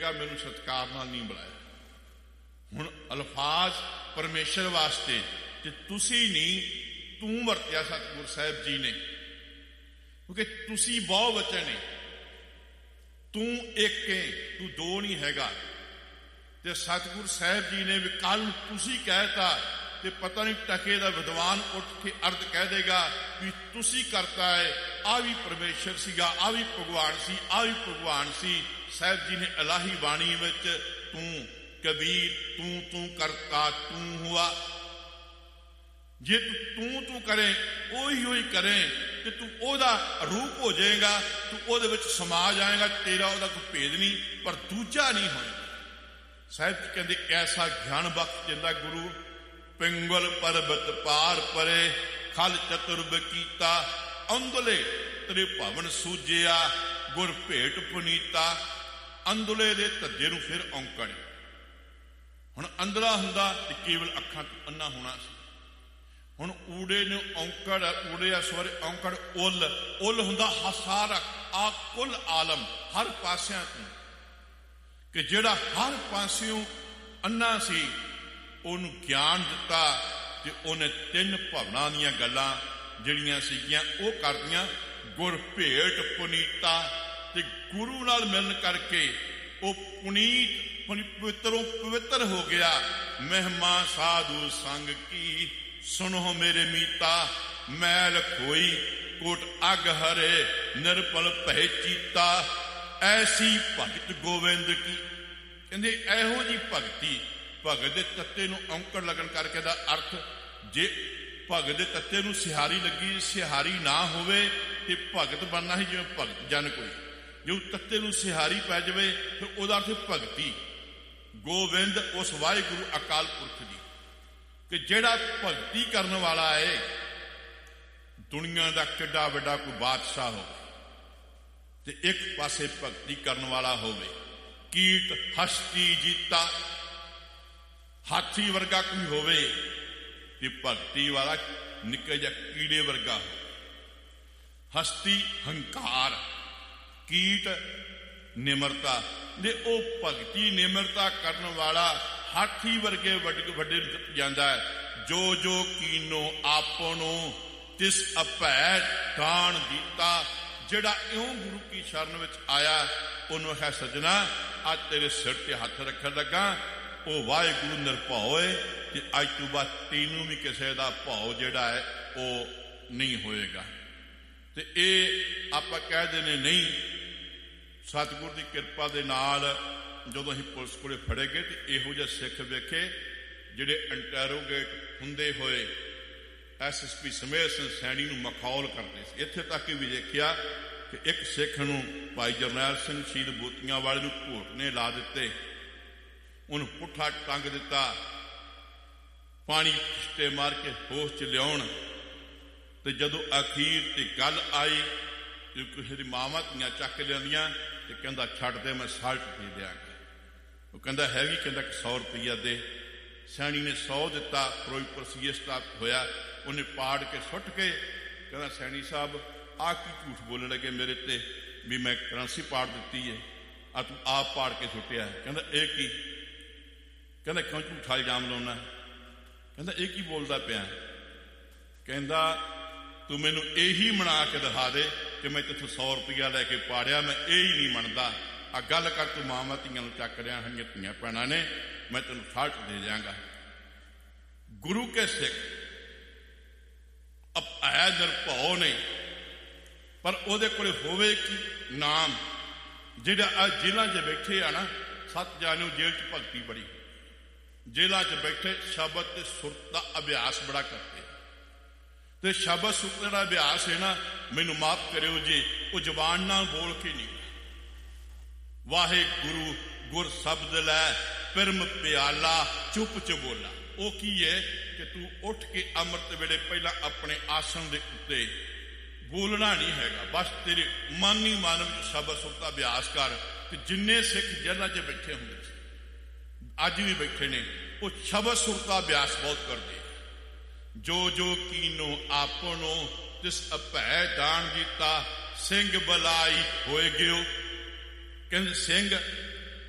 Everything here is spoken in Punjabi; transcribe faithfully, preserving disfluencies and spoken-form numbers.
ਹੋਏਗਾ ਮੈਨੂੰ ਸਤਿਕਾਰ ਨਾਲ ਨਹੀਂ ਬੁਲਾਇਆ। ਹੁਣ ਅਲਫਾਜ਼ ਪਰਮੇਸ਼ਰ ਵਾਸਤੇ ਤੇ ਤੁਸੀਂ ਨਹੀਂ, ਤੂੰ ਵਰਤਿਆ ਸਤਿਗੁਰ ਸਾਹਿਬ ਜੀ ਨੇ, ਕਿਉਂਕਿ ਤੁਸੀਂ ਬਹੁ ਵਚਨ ਨੇ, ਤੂੰ ਇੱਕ ਏ, ਤੂੰ ਦੋ ਨਹੀਂ ਹੈਗਾ। ਤੇ ਸਤਿਗੁਰ ਸਾਹਿਬ ਜੀ ਨੇ ਵੀ ਕੱਲ ਤੁਸੀਂ ਕਹਿਤਾ ਤੇ ਪਤਾ ਨਹੀਂ ਟਕੇ ਦਾ ਵਿਦਵਾਨ ਉੱਠ ਕੇ ਅਰਥ ਕਹਿ ਦੇਗਾ ਵੀ ਤੁਸੀਂ ਕਰਤਾ ਹੈ, ਆ ਵੀ ਪਰਮੇਸ਼ਰ ਸੀਗਾ, ਆ ਵੀ ਭਗਵਾਨ ਸੀ, ਆ ਵੀ ਭਗਵਾਨ ਸੀ। ਸਾਹਿਬ ਜੀ ਨੇ ਇਲਾਹੀ ਬਾਣੀ ਵਿੱਚ ਤੂੰ ਕਬੀਰ ਤੂੰ ਤੂੰ ਕਰਤਾ ਤੂੰ ਹੁਆ, ਜੇ ਤੂੰ ਤੂੰ ਤੂੰ ਕਰੇ ਉਹੀ ਉਹੀ ਕਰੇ ਤੇ ਤੂੰ ਉਹਦਾ ਰੂਪ ਹੋ ਜਾਏਗਾ, ਤੂੰ ਉਹਦੇ ਵਿੱਚ ਸਮਾ ਜਾਏਗਾ, ਤੇਰਾ ਉਹਦਾ ਕੋਈ ਭੇਦ ਨਹੀਂ ਪਰ ਦੂਜਾ ਨਹੀਂ ਹੋਏਗਾ। ਸਾਹਿਬ ਜੀ ਕਹਿੰਦੇ ਐਸਾ ਗਿਆਨ ਬਖਸ਼ ਦਿੰਦਾ ਗੁਰੂ। ਪਿੰਗਲ ਪਰਬਤ ਪਾਰ ਪਰੇ ਖਲ ਚਤੁਰਬ ਕੀਤਾ, ਅੰਦਲੇ ਤੇਰੇ ਭਵਨ ਸੂਜਿਆ ਗੁਰ ਭੇਟ ਪੁਨੀਤਾ। ਅੰਦਲੇ ਦੇ ਧੱਜੇ ਨੂੰ ਫਿਰ ਔਂਕੜ। ਹੁਣ ਅੰਦਲਾ ਹੁੰਦਾ ਤੇ ਕੇਵਲ ਅੱਖਾਂ ਤੋਂ ਅੰਨਾ ਹੋਣਾ ਸੀ। ਹੁਣ ਊੜੇ ਨੂੰ ਔਂਕੜ, ਊੜੇ ਆ ਸਵਰ ਔਂਕੜ ਉੱਲ, ਉੱਲ ਹੁੰਦਾ ਹਸਾਰਾ ਆ ਕੁੱਲ ਆਲਮ ਹਰ ਪਾਸਿਆਂ ਤੋਂ, ਕਿ ਜਿਹੜਾ ਹਰ ਪਾਸਿਓਂ ਅੰਨਾ ਸੀ ਉਹਨੂੰ ਗਿਆਨ ਦਿੱਤਾ ਤੇ ਉਹਨੇ ਤਿੰਨ ਭਵਨਾਂ ਦੀਆਂ ਗੱਲਾਂ ਜਿਹੜੀਆਂ ਸੀਗੀਆਂ ਉਹ ਕਰਦੀਆਂ। ਗੁਰ ਭੇਟ ਪੁਨੀਤਾ, ਤੇ ਗੁਰੂ ਨਾਲ ਮਿਲਣ ਕਰਕੇ ਉਹ ਪੁਨੀਤ ਪਵਿੱਤਰੋਂ ਪਵਿੱਤਰ ਹੋ ਗਿਆ। ਮਹਿਮਾ ਸਾਧੂ ਸੰਗ ਕੀ ਸੁਣੋ ਮੇਰੇ ਮੀਤਾ, ਮੈਲ ਖੋਈ ਕੋਟ ਅਗ ਹਰੇ ਨਿਰਪਲ ਭੈ ਚੀਤਾ। ਐਸੀ ਭਗਤ ਗੋਬਿੰਦ ਕੀ, ਕਹਿੰਦੇ ਇਹੋ ਜੀ ਭਗਤੀ। ਭਗਤ ਦੇ ਤੱਤੇ ਨੂੰ ਔਂਕੜ ਲੱਗਣ ਕਰਕੇ ਦਾ ਅਰਥ, ਜੇ ਭਗਤ ਦੇ ਤੱਤੇ ਨੂੰ ਸਿਹਾਰੀ ਲੱਗੀ, ਸਿਹਾਰੀ ਨਾ ਹੋਵੇ ਤੇ ਭਗਤ ਬਣਨਾ ਹੀ ਜਿਵੇਂ ਭਗਤ ਜਨ ਕੋਈ, ਜੇ ਤੱਤੇ ਨੂੰ ਸਿਹਾਰੀ ਪੈ ਜਾਵੇ ਫਿਰ ਉਹਦਾ ਅਰਥ ਭਗਤੀ। ਗੋਬਿੰਦ ਉਸ ਵਾਹਿਗੁਰੂ ਅਕਾਲ ਪੁਰਖ ਦੀ, ਕਿ ਜਿਹੜਾ ਭਗਤੀ ਕਰਨ ਵਾਲਾ ਹੈ। ਦੁਨੀਆ ਦਾ ਕਿੱਡਾ ਵੱਡਾ ਕੋਈ ਬਾਦਸ਼ਾਹ ਹੋਵੇ ਤੇ ਇੱਕ ਪਾਸੇ ਭਗਤੀ ਕਰਨ ਵਾਲਾ ਹੋਵੇ। ਕੀਟ ਹਸਤੀ ਜੀਤਾ, ਹਾਥੀ ਵਰਗਾ ਕੋਈ ਹੋਵੇ ਤੇ ਭਗਤੀ ਵਾਲਾ ਨਿੱਕੇ ਜਿਹਾ ਕੀੜੇ ਵਰਗਾ ਹੋਵੇ। ਹਸਤੀ ਹੰਕਾਰ, ਕੀਟ ਨਿਮਰਤਾ, ਦੇ ਉਹ ਭਗਤੀ ਨਿਮਰਤਾ ਕਰਨ ਵਾਲਾ ਹਾਥੀ ਵਰਗੇ ਵੱਡੇ ਵੱਡੇ ਜਾਂਦਾ ਹੈ। ਜੋ ਜੋ ਕੀਨੋ ਆਪਣੋ ਤਿਸ ਅਭੈ ਦਾਨ ਦਿੱਤਾ, ਜਿਹੜਾ ਇਉਂ ਗੁਰੂ ਕੀ ਸ਼ਰਨ ਵਿੱਚ ਆਇਆ ਉਹਨੂੰ ਹੈ ਸੱਜਣਾ ਅੱਜ ਤੇਰੇ ਸਿਰ ਤੇ ਹੱਥ ਰੱਖਣ ਲੱਗਾ, ਉਹ ਵਾਹਿਗੁਰੂ ਨਿਰਭਉ ਹੈ ਤੇ ਅੱਜ ਤੋਂ ਬਾਅਦ ਤੈਨੂੰ ਵੀ ਕਿਸੇ ਦਾ ਭਾਉ ਜਿਹੜਾ ਹੈ ਉਹ ਨਹੀਂ ਹੋਏਗਾ। ਤੇ ਇਹ ਆਪਾਂ ਕਹਿ ਦਿੰਦੇ ਨਹੀਂ, ਸਤਿਗੁਰ ਦੀ ਕਿਰਪਾ ਦੇ ਨਾਲ ਜਦੋਂ ਅਸੀਂ ਪੁਲਿਸ ਕੋਲੇ ਫੜੇ ਗਏ ਤੇ ਇਹੋ ਜਿਹੇ ਸਿੱਖ ਵੇਖੇ ਜਿਹੜੇ ਇੰਟਰੋਗੇਟ ਹੁੰਦੇ ਹੋਏ ਐਸ ਐਸ ਪੀ ਸਮੇਤ ਸਿੰਘ ਸੈਣੀ ਨੂੰ ਮਖੌਲ ਕਰਦੇ ਸੀ। ਇੱਥੇ ਤੱਕ ਵੀ ਦੇਖਿਆ ਕਿ ਇੱਕ ਸਿੱਖ ਨੂੰ ਭਾਈ ਜਰਨੈਲ ਸਿੰਘ ਸ਼ਹੀਦ ਬੋਤੀਆਂ ਵਾਲੇ ਨੂੰ ਘੋਟਨੇ ਲਾ ਦਿੱਤੇ, ਉਹਨੂੰ ਪੁੱਠਾ ਟੰਗ ਦਿੱਤਾ, ਪਾਣੀ ਛਿੱਟੇ ਮਾਰ ਕੇ ਹੋਸ਼ ਚ ਲਿਆਉਣ। ਤੇ ਜਦੋਂ ਅਖੀਰ ਤੇ ਗੱਲ ਆਈ ਕਿਸੇ ਦੀ ਮਾਵਾਂ ਧੀਆਂ ਚੱਕ ਲਿਆਂਦੀਆਂ ਤੇ ਕਹਿੰਦਾ ਛੱਡ ਦੇ, ਮੈਂ ਸਾਲਟ ਦੇ ਦਿਆਂਗਾ। ਉਹ ਕਹਿੰਦਾ ਹੈਗੀ, ਕਹਿੰਦਾ ਸੌ ਰੁਪਈਆ ਦੇ। ਸੈਣੀ ਨੇ ਸੌ ਦਿੱਤਾ, ਫਿਰੋਜ਼ਪੁਰ ਸੀ ਸਟਾਪ ਹੋਇਆ, ਉਹਨੇ ਪਾੜ ਕੇ ਸੁੱਟ ਕੇ ਕਹਿੰਦਾ ਸੈਣੀ ਸਾਹਿਬ ਆਹ ਕੀ ਝੂਠ ਬੋਲਣ ਲੱਗੇ ਮੇਰੇ ਤੇ ਵੀ ਮੈਂ ਕਰੰਸੀ ਪਾੜ ਦਿੱਤੀ ਹੈ, ਆ ਤੂੰ ਆਪ ਪਾੜ ਕੇ ਸੁੱਟਿਆ। ਕਹਿੰਦਾ ਇਹ ਕੀ? ਕਹਿੰਦਾ ਕਿਉਂ ਝੂਠਾ ਇਲਜ਼ਾਮ ਲਾਉਣਾ? ਕਹਿੰਦਾ ਇਹ ਕੀ ਬੋਲਦਾ ਪਿਆ? ਕਹਿੰਦਾ ਤੂੰ ਮੈਨੂੰ ਇਹੀ ਬਣਾ ਕੇ ਦਿਖਾ ਦੇ ਕਿ ਮੈਂ ਤੈਥੋਂ ਸੌ ਰੁਪਈਆ ਲੈ ਕੇ ਪਾੜਿਆ, ਮੈਂ ਇਹ ਹੀ ਨਹੀਂ ਮੰਨਦਾ। ਆ ਗੱਲ ਕਰ, ਤੂੰ ਮਾਵਾਂ ਧੀਆਂ ਨੂੰ ਚੱਕ ਰਿਹਾ, ਹਈਆਂ ਧੀਆਂ ਭੈਣਾਂ ਨੇ, ਮੈਂ ਤੈਨੂੰ ਸਾਲਟ ਦੇ ਦਿਆਂਗਾ। ਗੁਰੂ ਕੇ ਸਿੱਖ ਹੈ ਨਿਰਭਉ ਨੇ, ਪਰ ਉਹਦੇ ਕੋਲੇ ਹੋਵੇ ਕੀ ਨਾਮ। ਜਿਹੜਾ ਆ ਜੇਲ੍ਹਾਂ 'ਚ ਬੈਠੇ ਆ ਨਾ, ਸੱਤ ਜਾਣਿਓ ਜੇਲ੍ਹ 'ਚ ਭਗਤੀ ਬੜੀ, ਜੇਲ੍ਹਾਂ 'ਚ ਬੈਠੇ ਸ਼ਬਦ ਤੇ ਸੁਰਤ ਦਾ ਅਭਿਆਸ ਬੜਾ ਕਰਦੇ, ਤੇ ਸ਼ਬਦ ਸੁਰਤ ਦਾ ਅਭਿਆਸ ਹੈ ਨਾ, ਮੈਨੂੰ ਮਾਫ ਕਰਿਓ ਜੀ, ਉਹ ਜ਼ਬਾਨ ਨਾਲ ਬੋਲ ਕੇ ਨਹੀਂ। ਵਾਹਿਗੁਰੂ ਗੁਰ ਸ਼ਬਦ ਲੈ ਪਿਰਮ ਪਿਆਲਾ ਚੁੱਪ ਚ ਬੋਲਾ। ਉਹ ਕੀ ਹੈ ਕਿ ਤੂੰ ਉੱਠ ਕੇ ਅੰਮ੍ਰਿਤ ਵੇਲੇ ਪਹਿਲਾਂ ਆਪਣੇ ਆਸਣ ਦੇ ਉੱਤੇ ਬੋਲਣਾ ਨਹੀਂ ਹੈਗਾ, ਬਸ ਤੇਰੇ ਮਨ ਹੀ ਮਨ ਵਿੱਚ ਸ਼ਬਦ ਸੁਰਤ ਦਾ ਅਭਿਆਸ ਕਰ। ਤੇ ਜਿੰਨੇ ਸਿੱਖ ਜੇਲ੍ਹਾਂ 'ਚ ਬੈਠੇ ਹੁੰਦੇ ਸੀ, ਅੱਜ ਵੀ ਬੈਠੇ ਨੇ, ਉਹ ਸ਼ਬਦ ਸੁਰਤ ਦਾ ਅਭਿਆਸ ਬਹੁਤ ਕਰਦੇ। ਜੋ ਜੋ ਕੀਨੋ ਆਪਣੋ ਤਿਸ ਅਭੈ ਦਾਨ ਦਿੱਤਾ, ਸਿੰਘ ਬਲਾਈ ਹੋਏ ਗਿਓ। ਕਹਿੰਦੇ ਸਿੰਘ